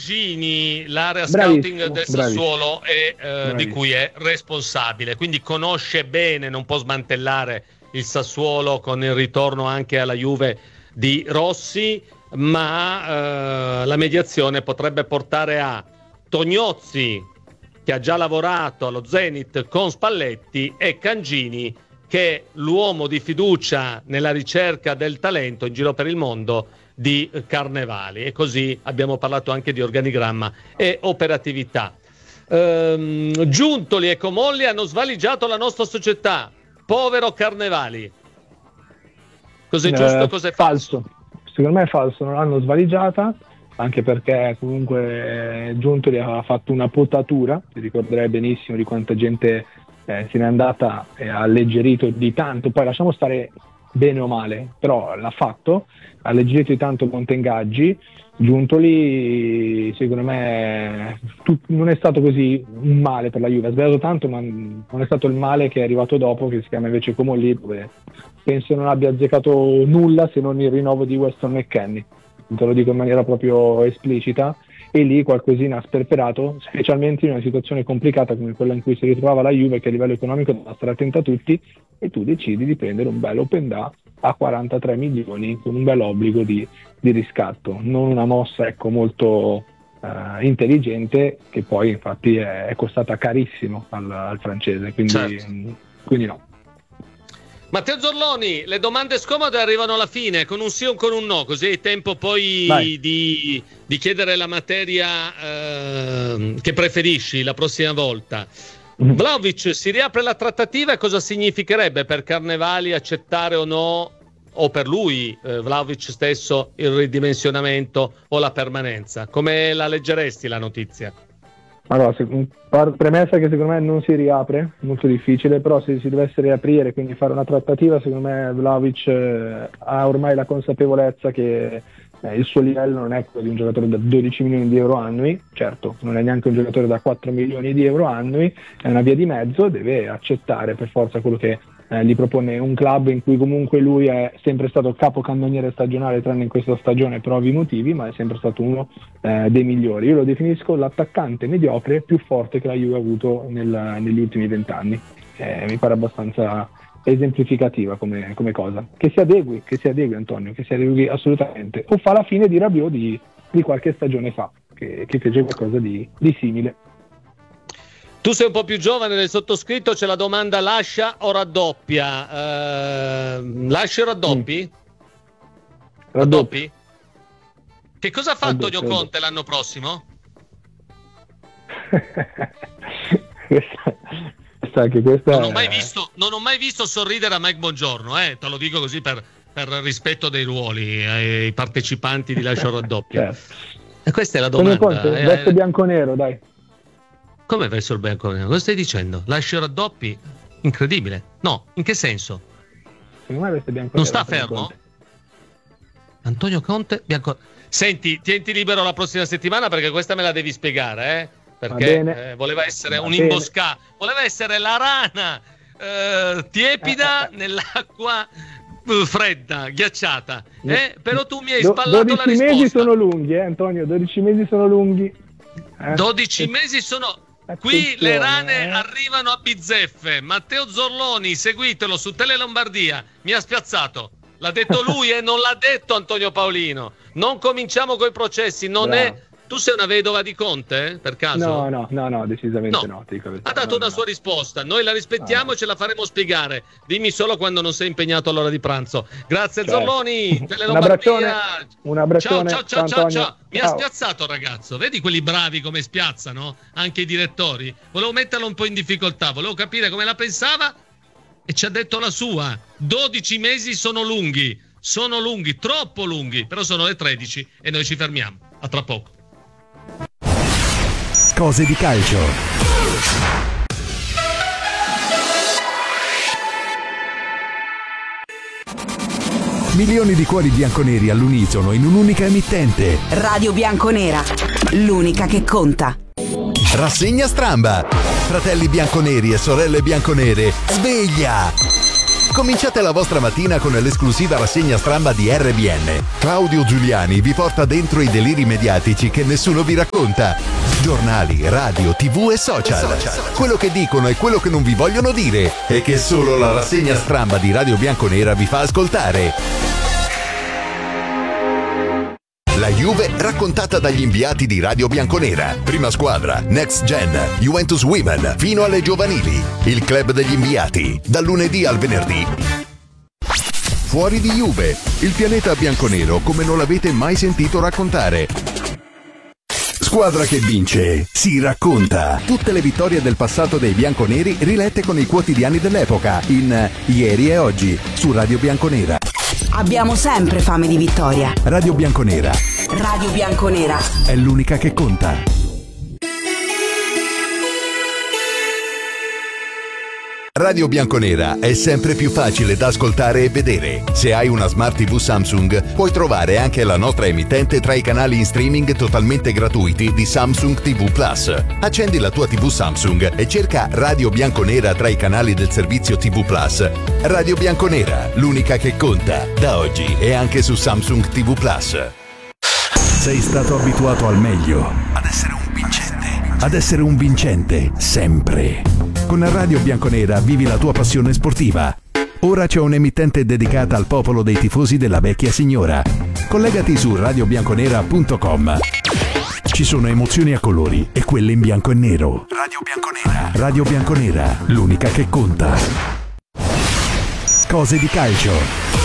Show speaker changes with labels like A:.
A: Cangini, l'area scouting del Sassuolo, di cui è responsabile, quindi conosce bene, non può smantellare il Sassuolo con il ritorno anche alla Juve di Rossi, ma la mediazione potrebbe portare a Tognozzi, che ha già lavorato allo Zenit con Spalletti, e Cangini, che è l'uomo di fiducia nella ricerca del talento in giro per il mondo di Carnevali. E così abbiamo parlato anche di organigramma e operatività. Giuntoli e Comolli hanno svaligiato la nostra società. Povero Carnevali. Cos'è giusto, cos'è falso?
B: Secondo me è falso, non l'hanno svaligiata, anche perché comunque Giuntoli ha fatto una potatura, ti ricorderai benissimo di quanta gente se n'è andata e ha alleggerito di tanto, poi lasciamo stare bene o male, però l'ha fatto, ha alleggerito di tanto monte ingaggi. Giuntoli secondo me non è stato così un male per la Juve, ha sbagliato tanto, ma non è stato il male che è arrivato dopo, che si chiama invece Comolli, dove penso non abbia azzeccato nulla se non il rinnovo di Weston McKennie, te lo dico in maniera proprio esplicita, e lì qualcosina ha sperperato, specialmente in una situazione complicata come quella in cui si ritrovava la Juve, che a livello economico deve stare attenta a tutti, e tu decidi di prendere un bel open da a 43 milioni con un bel obbligo di riscatto, non una mossa molto intelligente, che poi infatti è costata carissimo al francese, quindi, certo. Quindi no.
A: Matteo Zorloni, le domande scomode arrivano alla fine, con un sì o con un no, così hai tempo poi di chiedere la materia che preferisci la prossima volta. Vlahovic, si riapre la trattativa, e cosa significherebbe per Carnevali accettare o no, o per lui, Vlahovic stesso, il ridimensionamento o la permanenza? Come la leggeresti la notizia?
B: Allora, premessa che secondo me non si riapre, molto difficile, però se si dovesse riaprire, quindi fare una trattativa, secondo me Vlahovic ha ormai la consapevolezza che il suo livello non è quello di un giocatore da 12 milioni di euro annui, certo, non è neanche un giocatore da 4 milioni di euro annui, è una via di mezzo, deve accettare per forza quello che gli propone un club in cui comunque lui è sempre stato capocannoniere stagionale, tranne in questa stagione per ovvi motivi, ma è sempre stato uno dei migliori. Io lo definisco l'attaccante mediocre più forte che la Juve ha avuto negli ultimi 20 anni. Mi pare abbastanza esemplificativa come cosa. Che si adegui Antonio, che si adegui assolutamente, o fa la fine di Rabiot di qualche stagione fa, che fece qualcosa di simile.
A: Tu sei un po' più giovane del sottoscritto, c'è la domanda: lascia o raddoppia? Lascia o raddoppi? Raddoppi? Che cosa fa Antonio Conte l'anno prossimo?
B: Questa
A: non ho mai visto sorridere a Mike Bongiorno, te lo dico così per rispetto dei ruoli ai partecipanti di Lascia o raddoppia.
B: Certo.
A: E questa è la domanda.
B: Conte, veste bianconero, dai.
A: Come verso il bianconero? Cosa stai dicendo? Lasci raddoppi? Incredibile. No, in che senso?
B: Secondo me veste bianconero.
A: Non sta fermo? Antonio Conte bianconero. Senti, tienti libero la prossima settimana, perché questa me la devi spiegare, perché voleva essere un'imboscata, voleva essere la rana tiepida nell'acqua fredda, ghiacciata, però tu mi hai spallato la risposta.
B: 12 mesi sono lunghi, Antonio, 12 mesi sono lunghi.
A: 12 mesi sono... Qui le rane arrivano a bizzeffe. Matteo Zorloni, seguitelo su Tele Lombardia. Mi ha spiazzato. L'ha detto lui e non l'ha detto Antonio Paolino. Non cominciamo coi processi. Non è. Tu sei una vedova di Conte, per caso?
B: No, decisamente no.
A: Ha dato una sua risposta. Noi la rispettiamo e ce la faremo spiegare. Dimmi solo quando non sei impegnato all'ora di pranzo. Grazie, certo. Zorloni. Tele Lombardia.
B: Un abbraccione.
A: Ciao. Mi ha spiazzato il ragazzo. Vedi quelli bravi come spiazzano? Anche i direttori. Volevo metterlo un po' in difficoltà. Volevo capire come la pensava e ci ha detto la sua. 12 mesi sono lunghi. Sono lunghi, troppo lunghi. Però sono le 13 e noi ci fermiamo. A tra poco.
C: Cose di calcio. Milioni di cuori bianconeri all'unisono in un'unica emittente.
D: Radio Bianconera, l'unica che conta.
C: Rassegna stramba. Fratelli bianconeri e sorelle bianconere, sveglia! Cominciate la vostra mattina con l'esclusiva rassegna stramba di RBN. Claudio Giuliani vi porta dentro i deliri mediatici che nessuno vi racconta. Giornali, radio, TV e social. Quello che dicono e quello che non vi vogliono dire e che solo la rassegna stramba di Radio Bianconera vi fa ascoltare. La Juve raccontata dagli inviati di Radio Bianconera. Prima squadra, Next Gen, Juventus Women, fino alle giovanili. Il club degli inviati, dal lunedì al venerdì. Fuori di Juve, il pianeta bianconero come non l'avete mai sentito raccontare. Squadra che vince, si racconta. Tutte le vittorie del passato dei bianconeri rilette con i quotidiani dell'epoca in Ieri e Oggi su Radio Bianconera.
D: Abbiamo sempre fame di vittoria.
C: Radio Bianconera.
D: Radio Bianconera
C: È l'unica che conta. Radio Bianconera è sempre più facile da ascoltare e vedere. Se hai una Smart TV Samsung, puoi trovare anche la nostra emittente tra i canali in streaming totalmente gratuiti di Samsung TV Plus. Accendi la tua TV Samsung e cerca Radio Bianconera tra i canali del servizio TV Plus. Radio Bianconera, l'unica che conta, da oggi e anche su Samsung TV Plus. Sei stato abituato al meglio, ad essere un vincente, sempre. Con Radio Bianconera vivi la tua passione sportiva. Ora c'è un'emittente dedicata al popolo dei tifosi della vecchia signora. Collegati su radiobianconera.com. Ci sono emozioni a colori e quelle in bianco e nero. Radio Bianconera. Radio Bianconera, l'unica che conta. Cose di calcio.